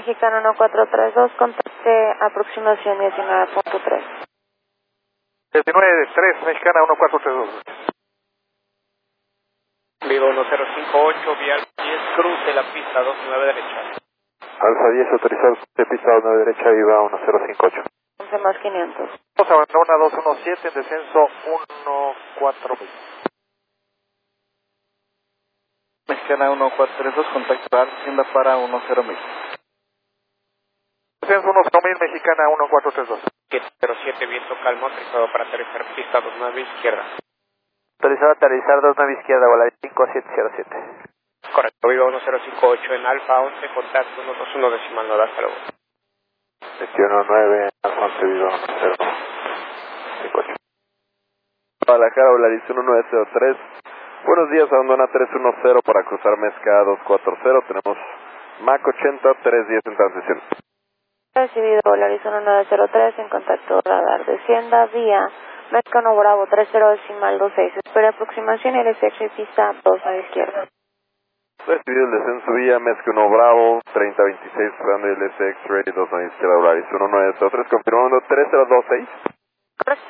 Mexicana 1432, contacte aproximación 19.3. 19.3, Mexicana 1432. Vivo 1058, vial 10, cruce la pista 29 derecha. Alfa 10, autorizado de pista 29 derecha, Viva 1058. 11 más 500. Abandona 217, en descenso 14000. Mexicana 1432, contacto Hacienda para 10000. Descenso 10000, Mexicana 1432. 707, viento calmo, autorizado para aterrizar pista 29 izquierda. Autorizado a aterrizar 29 izquierda, volar 5707. Correcto, Viva 1058 en Alfa 11, contacto 121 decimal nada, hasta luego. 219, Alfa 11, Viva 1058. Guadalajara, Volaris 1903. Buenos días, abandona 310 para cruzar Mezca 240. Tenemos MAC 80, 310 en transición. Recibido Volaris 1903 en contacto radar descienda vía Mezca 1 Bravo 30 decimal 26. Espera aproximación LSX y pista 2 a la izquierda. Recibido el descenso vía Mezca 1 Bravo 3026, esperando el SX Ready 2 a la izquierda, Volaris 1903, confirmando 3026.